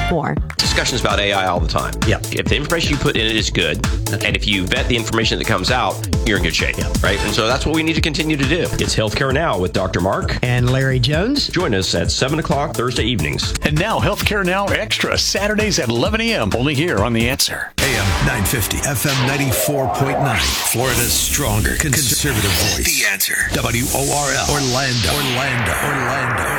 more. Discussions about AI all the time. Yeah. If the information you put in it is good, and if you vet the information that comes out, you're in good shape. Yeah. Right? And so that's what we need to continue to do. It's Healthcare Now with Dr. Mark and Larry Jones. Join us at 7 o'clock Thursday evenings. And now Healthcare Now Extra, Saturdays at 11 a.m. only here on The Answer. AM 950, FM 94.9. Florida's stronger conservative voice. The Answer. WORL. Orlando.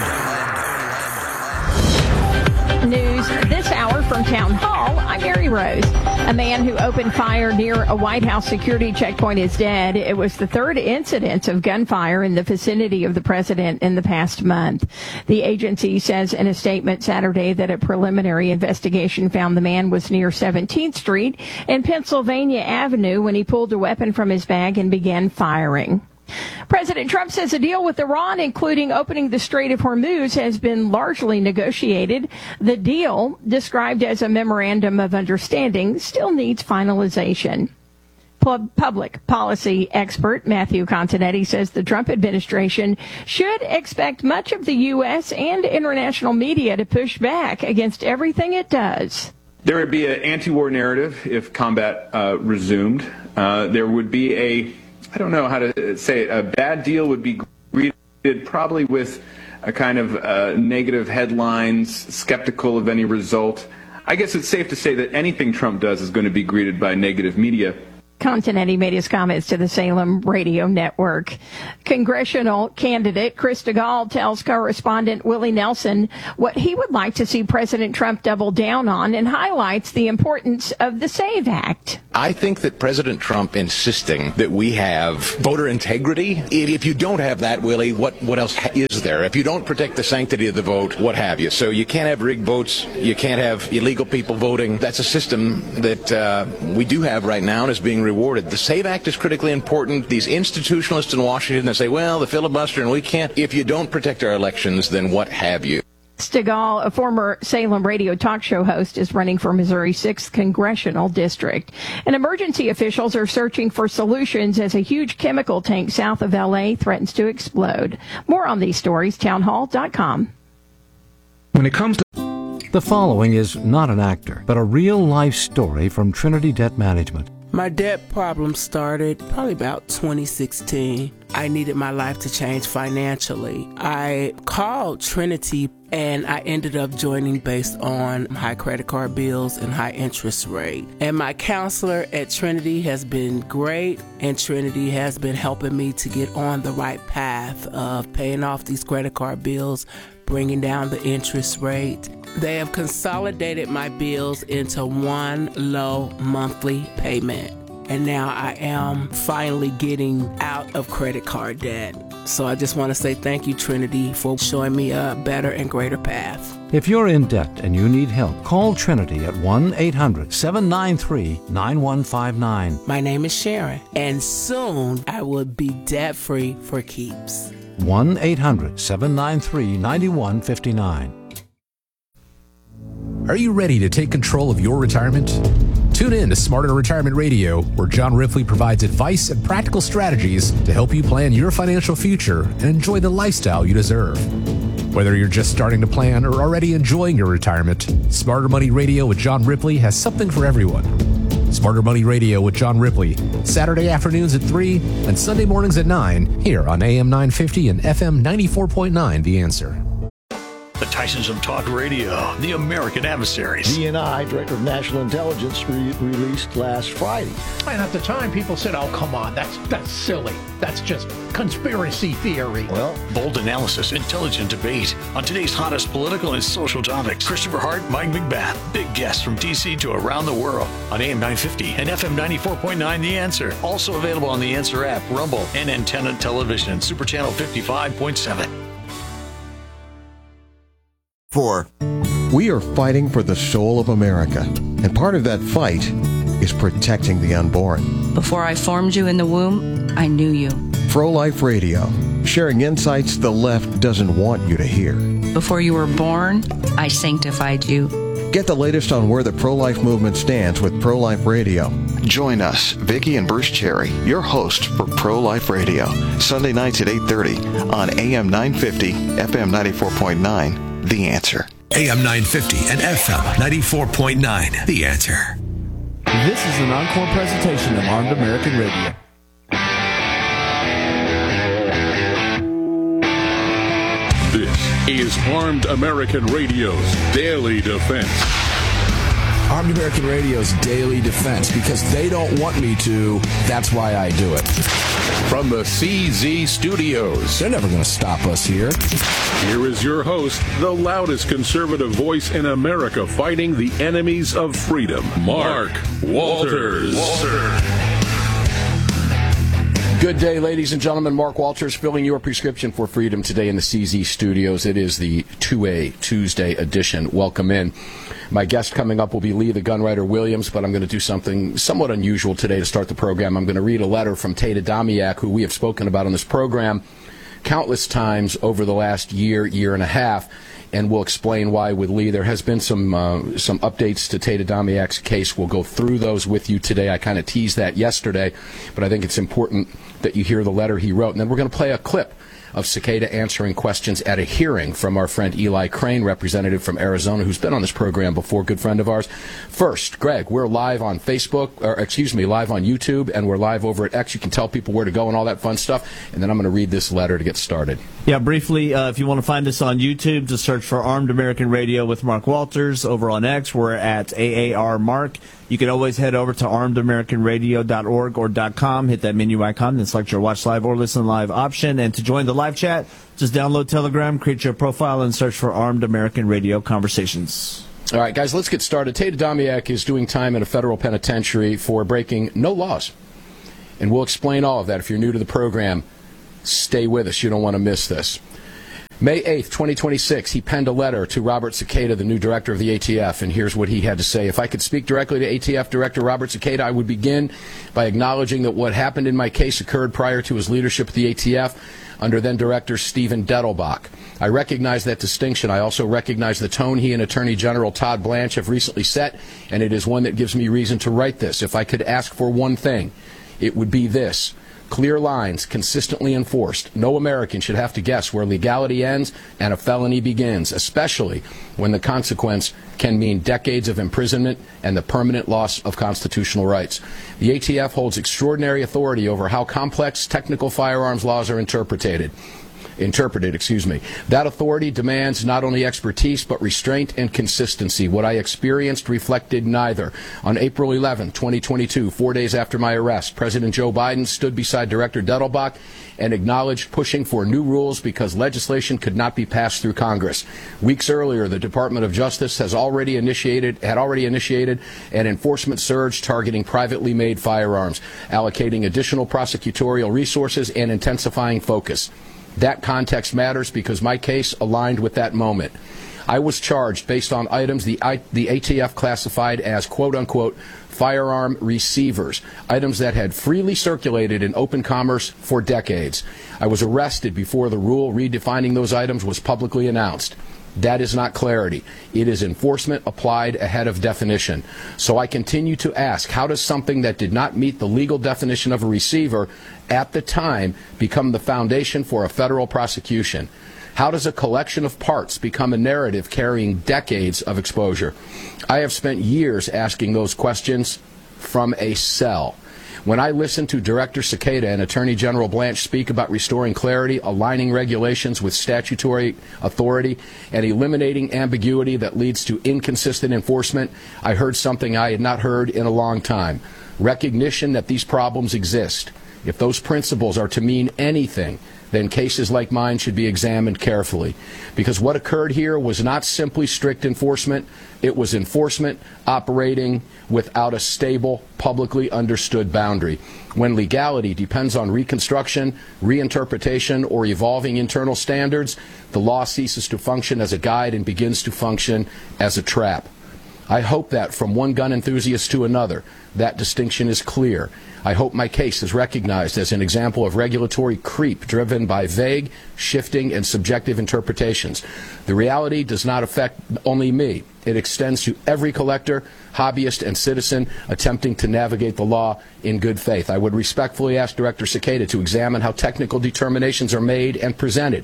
News this hour from Town Hall. I'm Mary Rose. A man who opened fire near a White House security checkpoint is dead. It was the third incident of gunfire in the vicinity of the president in the past month. The agency says in a statement Saturday that a preliminary investigation found the man was near 17th Street and Pennsylvania Avenue when he pulled a weapon from his bag and began firing. President Trump says a deal with Iran, including opening the Strait of Hormuz, has been largely negotiated. The deal, described as a memorandum of understanding, still needs finalization. Public policy expert Matthew Continetti says the Trump administration should expect much of the U.S. and international media to push back against everything it does. There would be an anti-war narrative if combat resumed. There would be I don't know how to say it, a bad deal would be greeted probably with a kind of negative headlines, skeptical of any result. I guess it's safe to say that anything Trump does is going to be greeted by negative media. Continetti made his comments to the Salem Radio Network. Congressional candidate Chris DeGaulle tells correspondent Willie Nelson what he would like to see President Trump double down on and highlights the importance of the SAVE Act. I think that President Trump insisting that we have voter integrity, if you don't have that, Willie, what else is there? If you don't protect the sanctity of the vote, what have you? So you can't have rigged votes, you can't have illegal people voting. That's a system that we do have right now and is being rewarded. The SAVE Act is critically important. These institutionalists in Washington that say, well, the filibuster and we can't. If you don't protect our elections, then what have you? DeGaulle, a former Salem radio talk show host, is running for Missouri's 6th congressional district. And emergency officials are searching for solutions as a huge chemical tank south of L.A. threatens to explode. More on these stories, townhall.com. When it comes to... The following is not an actor, but a real-life story from Trinity Debt Management. My debt problem started probably about 2016. I needed my life to change financially. I called Trinity and I ended up joining based on high credit card bills and high interest rate. And my counselor at Trinity has been great, and Trinity has been helping me to get on the right path of paying off these credit card bills, bringing down the interest rate. They have consolidated my bills into one low monthly payment. And now I am finally getting out of credit card debt. So I just want to say thank you, Trinity, for showing me a better and greater path. If you're in debt and you need help, call Trinity at 1-800-793-9159. My name is Sharon, and soon I will be debt-free for keeps. 1-800-793-9159. Are you ready to take control of your retirement? Tune in to Smarter Retirement Radio, where John Ripley provides advice and practical strategies to help you plan your financial future and enjoy the lifestyle you deserve. Whether you're just starting to plan or already enjoying your retirement, Smarter Money Radio with John Ripley has something for everyone. Smarter Money Radio with John Ripley, Saturday afternoons at 3 and Sunday mornings at 9, here on AM 950 and FM 94.9, The Answer. The Tysons of Talk Radio, the American Adversaries. DNI, Director of National Intelligence, released last Friday. And at the time, people said, oh, come on, that's silly. That's just conspiracy theory. Well, bold analysis, intelligent debate on today's hottest political and social topics. Christopher Hart, Mike McBath, big guests from D.C. to around the world on AM 950 and FM 94.9 The Answer. Also available on The Answer app, Rumble, and Antenna Television, Super Channel 55.7. 4. We are fighting for the soul of America, and part of that fight is protecting the unborn. Before I formed you in the womb, I knew you. Pro-Life Radio, sharing insights the left doesn't want you to hear. Before you were born, I sanctified you. Get the latest on where the pro-life movement stands with Pro-Life Radio. Join us, Vicki and Bruce Cherry, your host for Pro-Life Radio, Sunday nights at 8:30 on AM 950, FM 94.9, The Answer. AM 950 and FM 94.9. The Answer. This is an encore presentation of Armed American Radio. This is Armed American Radio's Daily Defense. Armed American Radio's Daily Defense, because they don't want me to, that's why I do it. From the CZ Studios. They're never going to stop us here. Here is your host, the loudest conservative voice in America fighting the enemies of freedom, Mark Walters. Good day, ladies and gentlemen. Mark Walters filling your prescription for freedom today in the CZ Studios. It is the 2A Tuesday edition. Welcome in. My guest coming up will be Lee the Gunwriter Williams, but I'm going to do something somewhat unusual today to start the program. I'm going to read a letter from Tate Adamiak, who we have spoken about on this program countless times over the last year and a half, and we'll explain why with Lee. There has been some updates to Tate Adamiak's case. We'll go through those with you today. I kind of teased that yesterday, but I think it's important that you hear the letter he wrote. And then we're going to play a clip of Cicada answering questions at a hearing from our friend Eli Crane, representative from Arizona, who's been on this program before, good friend of ours. First, Greg, we're live on live on YouTube, and we're live over at X. You can tell people where to go and all that fun stuff. And then I'm going to read this letter to get started. Yeah, briefly, if you want to find us on YouTube, just search for Armed American Radio with Mark Walters. Over on X, we're at AAR Mark. You can always head over to armedamericanradio.org or .com, hit that menu icon, and select your watch live or listen live option. And to join the live chat, just download Telegram, create your profile, and search for Armed American Radio Conversations. All right, guys, let's get started. Tate Adamiak is doing time in a federal penitentiary for breaking no laws. And we'll explain all of that. If you're new to the program, stay with us. You don't want to miss this. May 8th, 2026, he penned a letter to Robert Cicada, the new director of the ATF, and here's what he had to say. If I could speak directly to ATF Director Robert Cicada, I would begin by acknowledging that what happened in my case occurred prior to his leadership of the ATF under then-Director Stephen Dettelbach. I recognize that distinction. I also recognize the tone he and Attorney General Todd Blanche have recently set, and it is one that gives me reason to write this. If I could ask for one thing, it would be this. Clear lines, consistently enforced. No American should have to guess where legality ends and a felony begins, especially when the consequence can mean decades of imprisonment and the permanent loss of constitutional rights. The ATF holds extraordinary authority over how complex technical firearms laws are interpreted. That authority demands not only expertise but restraint and consistency. What I experienced reflected neither. On April 11, 2022, 4 days after my arrest, President Joe Biden stood beside Director Dettelbach and acknowledged pushing for new rules because legislation could not be passed through Congress. Weeks earlier, the Department of Justice had already initiated an enforcement surge targeting privately made firearms, allocating additional prosecutorial resources and intensifying focus. That context matters because my case aligned with that moment. I was charged based on items the ATF classified as quote-unquote firearm receivers, items that had freely circulated in open commerce for decades. I was arrested before the rule redefining those items was publicly announced. That is not clarity. It is enforcement applied ahead of definition. So I continue to ask, how does something that did not meet the legal definition of a receiver at the time become the foundation for a federal prosecution? How does a collection of parts become a narrative carrying decades of exposure? I have spent years asking those questions from a cell. When I listen to Director Cicada and Attorney General Blanche speak about restoring clarity, aligning regulations with statutory authority, and eliminating ambiguity that leads to inconsistent enforcement, I heard something I had not heard in a long time. Recognition that these problems exist. If those principles are to mean anything, then cases like mine should be examined carefully. Because what occurred here was not simply strict enforcement, it was enforcement operating without a stable, publicly understood boundary. When legality depends on reconstruction, reinterpretation, or evolving internal standards, the law ceases to function as a guide and begins to function as a trap. I hope that from one gun enthusiast to another, that distinction is clear. I hope my case is recognized as an example of regulatory creep driven by vague, shifting, and subjective interpretations. The reality does not affect only me. It extends to every collector, hobbyist, and citizen attempting to navigate the law in good faith. I would respectfully ask Director Cicada to examine how technical determinations are made and presented.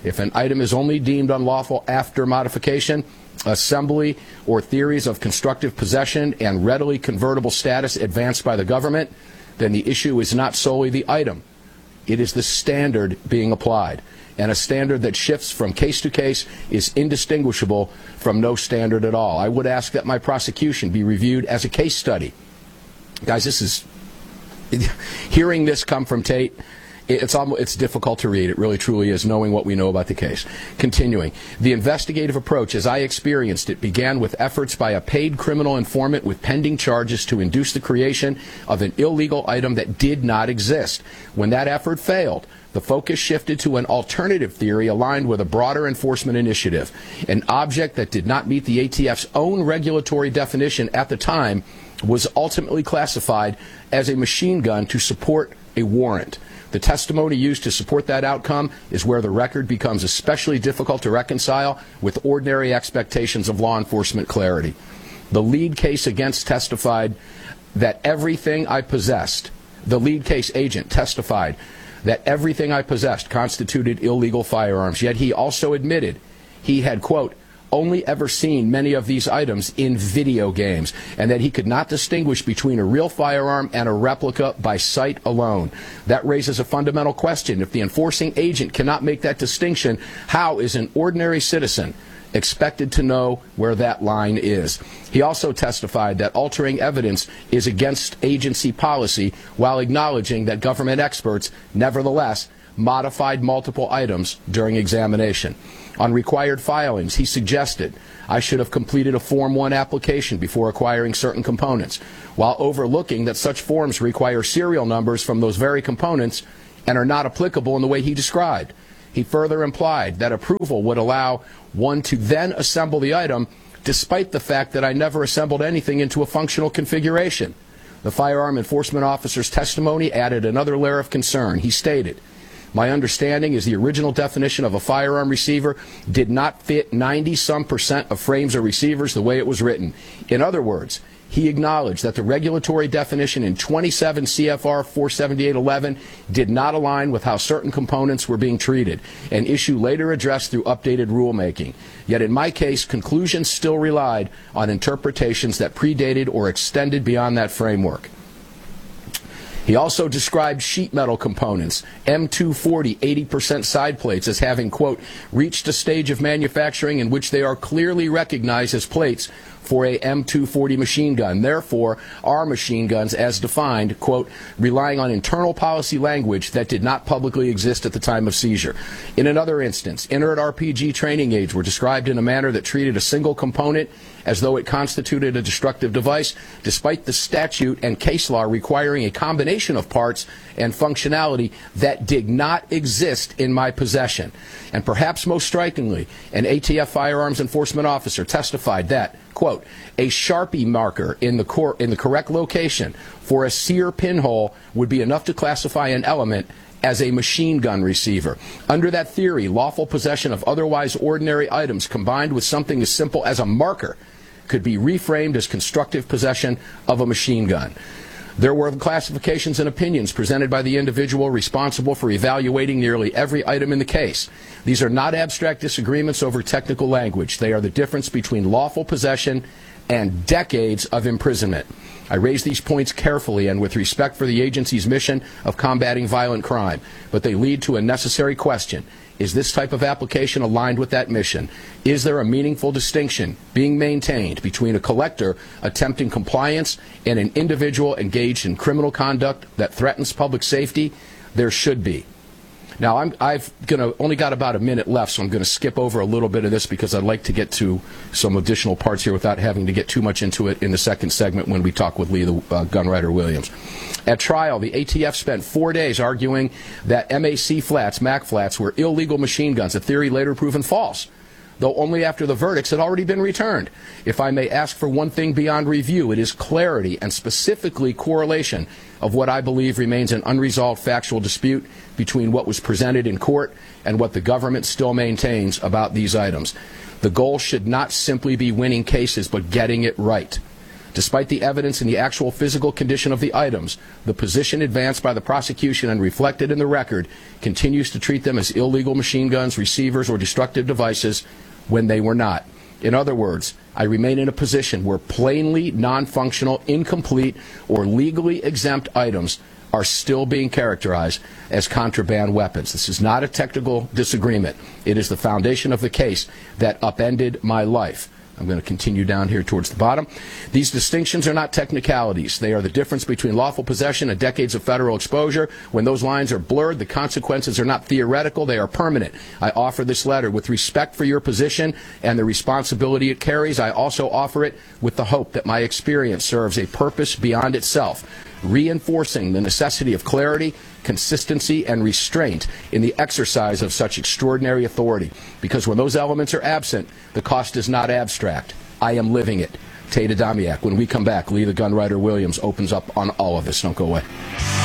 If an item is only deemed unlawful after modification, assembly, or theories of constructive possession and readily convertible status advanced by the government, then the issue is not solely the item. It is the standard being applied. And a standard that shifts from case to case is indistinguishable from no standard at all. I would ask that my prosecution be reviewed as a case study. Guys, this is... hearing this come from Tate, it's difficult to read. It really, truly is, knowing what we know about the case. Continuing, the investigative approach, as I experienced it, began with efforts by a paid criminal informant with pending charges to induce the creation of an illegal item that did not exist. When that effort failed, the focus shifted to an alternative theory aligned with a broader enforcement initiative. An object that did not meet the ATF's own regulatory definition at the time was ultimately classified as a machine gun to support a warrant. The testimony used to support that outcome is where the record becomes especially difficult to reconcile with ordinary expectations of law enforcement clarity. The lead case against testified that everything I possessed, the lead case agent testified that everything I possessed constituted illegal firearms, yet he also admitted he had, quote, only ever seen many of these items in video games, and that he could not distinguish between a real firearm and a replica by sight alone. That raises a fundamental question. If the enforcing agent cannot make that distinction, how is an ordinary citizen expected to know where that line is? He also testified that altering evidence is against agency policy, while acknowledging that government experts nevertheless modified multiple items during examination. On required filings, he suggested I should have completed a Form 1 application before acquiring certain components, while overlooking that such forms require serial numbers from those very components and are not applicable in the way he described. He further implied that approval would allow one to then assemble the item, despite the fact that I never assembled anything into a functional configuration. The firearm enforcement officer's testimony added another layer of concern. He stated, my understanding is the original definition of a firearm receiver did not fit 90-some% of frames or receivers the way it was written. In other words, he acknowledged that the regulatory definition in 27 CFR 478.11 did not align with how certain components were being treated, an issue later addressed through updated rulemaking. Yet in my case, conclusions still relied on interpretations that predated or extended beyond that framework. He also described sheet metal components, M240 80% side plates, as having, quote, reached a stage of manufacturing in which they are clearly recognized as plates for a M240 machine gun. Therefore, are machine guns as defined, quote, relying on internal policy language that did not publicly exist at the time of seizure. In another instance, inert RPG training aids were described in a manner that treated a single component as though it constituted a destructive device, despite the statute and case law requiring a combination of parts and functionality that did not exist in my possession. And perhaps most strikingly, an ATF firearms enforcement officer testified that, quote, a Sharpie marker in the correct location for a sear pinhole would be enough to classify an element as a machine gun receiver. Under that theory, lawful possession of otherwise ordinary items combined with something as simple as a marker could be reframed as constructive possession of a machine gun. There were classifications and opinions presented by the individual responsible for evaluating nearly every item in the case. These are not abstract disagreements over technical language. They are the difference between lawful possession and decades of imprisonment. I raise these points carefully and with respect for the agency's mission of combating violent crime, but they lead to a necessary question. Is this type of application aligned with that mission? Is there a meaningful distinction being maintained between a collector attempting compliance and an individual engaged in criminal conduct that threatens public safety? There should be. Now, I've only got about a minute left, so I'm going to skip over a little bit of this because I'd like to get to some additional parts here without having to get too much into it in the second segment when we talk with Lee, the Gunwriter Williams. At trial, the ATF spent 4 days arguing that MAC flats, MAC flats, were illegal machine guns, a theory later proven false, though only after the verdicts had already been returned. If I may ask for one thing beyond review, it is clarity and specifically correlation of what I believe remains an unresolved factual dispute between what was presented in court and what the government still maintains about these items. The goal should not simply be winning cases, but getting it right. Despite the evidence and the actual physical condition of the items, the position advanced by the prosecution and reflected in the record continues to treat them as illegal machine guns, receivers, or destructive devices when they were not. In other words, I remain in a position where plainly non-functional, incomplete, or legally exempt items are still being characterized as contraband weapons. This is not a technical disagreement. It is the foundation of the case that upended my life. I'm going to continue down here towards the bottom. These distinctions are not technicalities. They are the difference between lawful possession and decades of federal exposure. When those lines are blurred, the consequences are not theoretical, they are permanent. I offer this letter with respect for your position and the responsibility it carries. I also offer it with the hope that my experience serves a purpose beyond itself, reinforcing the necessity of clarity, consistency, and restraint in the exercise of such extraordinary authority. Because when those elements are absent, the cost is not abstract. I am living it. Tate Adamiak. When we come back, Lee the Gunwriter Williams opens up on all of this. Don't go away.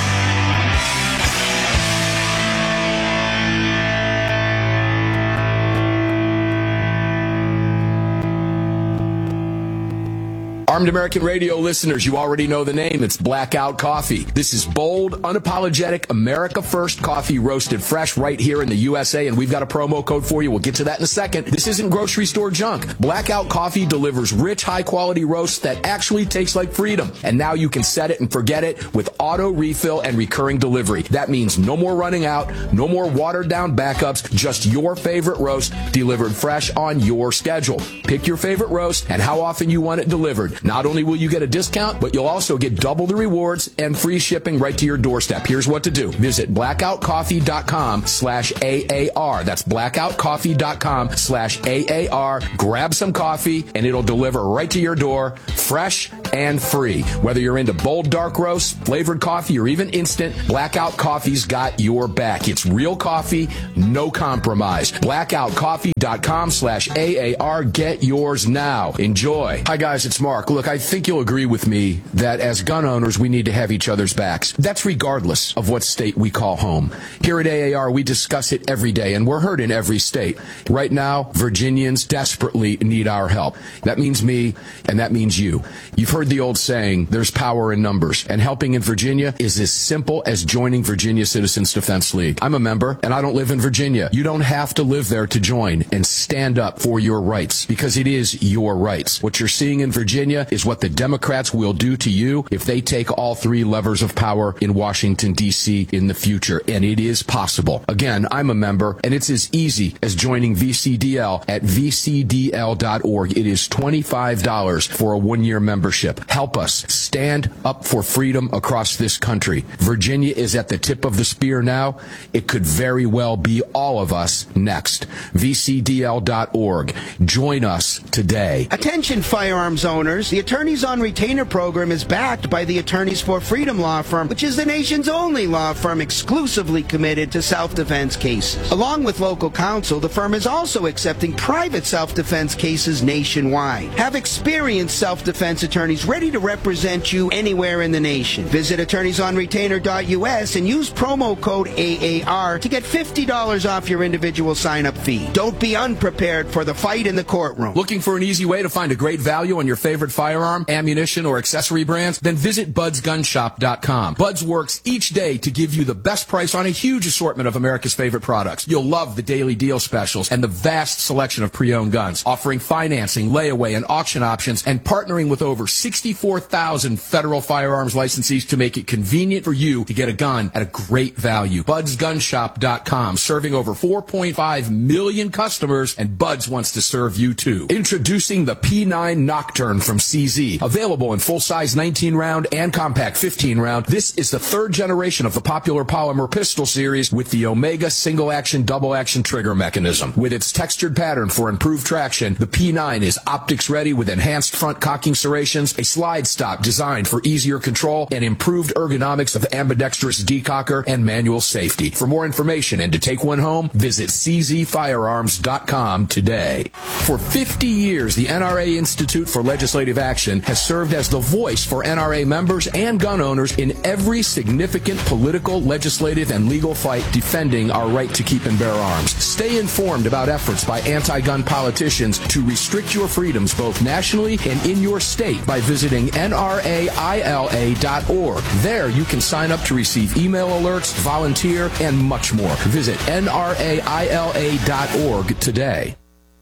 Armed American Radio listeners, you already know the name. It's Blackout Coffee. This is bold, unapologetic, America First coffee roasted fresh right here in the USA, and we've got a promo code for you. We'll get to that in a second. This isn't grocery store junk. Blackout Coffee delivers rich, high-quality roasts that actually taste like freedom. And now you can set it and forget it with auto refill and recurring delivery. That means no more running out, no more watered-down backups, just your favorite roast delivered fresh on your schedule. Pick your favorite roast and how often you want it delivered. Not only will you get a discount, but you'll also get double the rewards and free shipping right to your doorstep. Here's what to do. Visit blackoutcoffee.com/AAR. That's blackoutcoffee.com/AAR. Grab some coffee, and it'll deliver right to your door, fresh and free. Whether you're into bold, dark roasts, flavored coffee, or even instant, Blackout Coffee's got your back. It's real coffee, no compromise. blackoutcoffee.com/AAR. Get yours now. Enjoy. Hi, guys. It's Mark. Look, I think you'll agree with me that as gun owners, we need to have each other's backs. That's regardless of what state we call home. Here at AAR, we discuss it every day, and we're heard in every state. Right now, Virginians desperately need our help. That means me, and that means you. You've heard the old saying, there's power in numbers, and helping in Virginia is as simple as joining Virginia Citizens Defense League. I'm a member, and I don't live in Virginia. You don't have to live there to join and stand up for your rights, because it is your rights. What you're seeing in Virginia is what the Democrats will do to you if they take all three levers of power in Washington, D.C. in the future. And it is possible. Again, I'm a member, and it's as easy as joining VCDL at VCDL.org. It is $25 for a one-year membership. Help us stand up for freedom across this country. Virginia is at the tip of the spear now. It could very well be all of us next. VCDL.org. Join us today. Attention, firearms owners. The Attorneys on Retainer program is backed by the Attorneys for Freedom law firm, which is the nation's only law firm exclusively committed to self-defense cases. Along with local counsel, the firm is also accepting private self-defense cases nationwide. Have experienced self-defense attorneys ready to represent you anywhere in the nation. Visit attorneysonretainer.us and use promo code AAR to get $50 off your individual sign-up fee. Don't be unprepared for the fight in the courtroom. Looking for an easy way to find a great value on your favorite firearm, ammunition, or accessory brands? Then visit budsgunshop.com. Buds works each day to give you the best price on a huge assortment of America's favorite products. You'll love the daily deal specials and the vast selection of pre-owned guns, offering financing, layaway, and auction options, and partnering with over 64,000 federal firearms licensees to make it convenient for you to get a gun at a great value. Budsgunshop.com, serving over 4.5 million customers, and Buds wants to serve you too. Introducing the P9 Nocturne from CZ. Available in full-size 19-round and compact 15-round, this is the third generation of the popular polymer pistol series with the Omega single-action, double-action trigger mechanism. With its textured pattern for improved traction, the P9 is optics-ready with enhanced front cocking serrations, a slide stop designed for easier control, and improved ergonomics of ambidextrous decocker and manual safety. For more information and to take one home, visit czfirearms.com today. For 50 years, the NRA Institute for Legislative legislative action has served as the voice for NRA members and gun owners in every significant political, legislative, and legal fight defending our right to keep and bear arms. Stay informed about efforts by anti-gun politicians to restrict your freedoms both nationally and in your state by visiting nraila.org. There you can sign up to receive email alerts, volunteer, and much more. Visit nraila.org today.